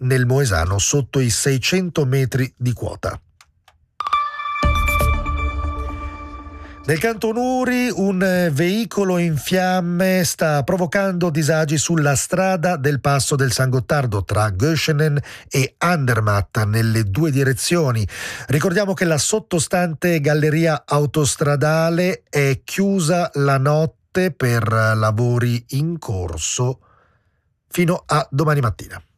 nel Moesano sotto i 600 metri di quota. Nel canton Uri un veicolo in fiamme sta provocando disagi sulla strada del passo del San Gottardo tra Göschenen e Andermatt nelle due direzioni. Ricordiamo che la sottostante galleria autostradale è chiusa la notte per lavori in corso fino a domani mattina.